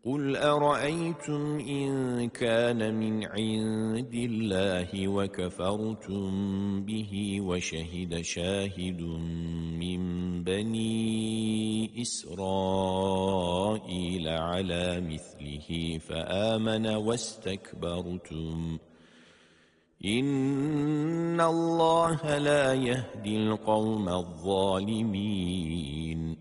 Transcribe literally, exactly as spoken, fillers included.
قل أرأيتم إن كان من عند الله وكفرتم به وشهد شاهد من بني إسرائيل على مثله فآمن واستكبرتم إن الله لا يهدي القوم الظالمين